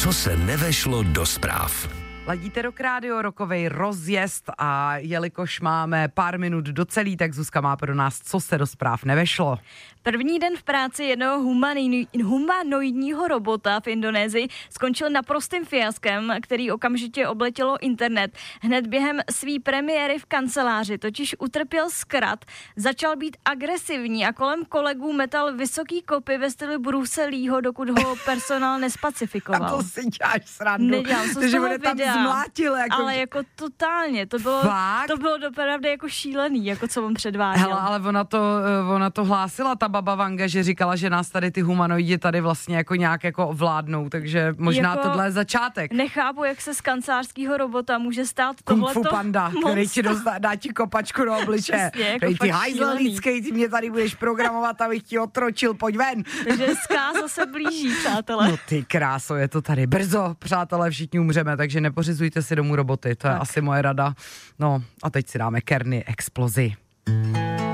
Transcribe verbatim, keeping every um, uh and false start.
Co se nevešlo do zpráv. Ladíte Rock Radio, rokovej rozjezd a jelikož máme pár minut do celý, tak Zuzka má pro nás, co se do zpráv nevešlo. První den v práci jednoho humani- humanoidního robota v Indonésii skončil naprostým fiaskem, který okamžitě obletělo internet. Hned během své premiéry v kanceláři totiž utrpěl zkrat, začal být agresivní a kolem kolegů metal vysoký kopy ve stylu Bruce Leeho, dokud ho personál nespacifikoval. A to si děláš srandu. Nedělám, co z že toho bude tam videa. zmlátil. Jako... Ale jako totálně, to bylo, Fakt? to bylo dopravdy jako šílený, jako co on předváděl. Hele, ale ona to, ona to hlásila, ta baba Vanga, že říkala, že nás tady ty humanoidi tady vlastně jako nějak jako ovládnou, takže možná jako tohle je začátek. Nechápu, jak se z kancelářského robota může stát Kung tohleto fu panda, který ti dostá, dá ti kopačku do obličeje. Přesně, jako ty fakt hajzl šílený. lidský, ty mě tady budeš programovat, abych ti otročil, pojď ven. Takže zkáza se blíží, přátelé. No ty kráso, je to tady brzo, přátelé, všichni umřeme, takže nepořizujte si domů roboty, to je Tak. asi moje rada. No a teď si dáme Kerny Explozi.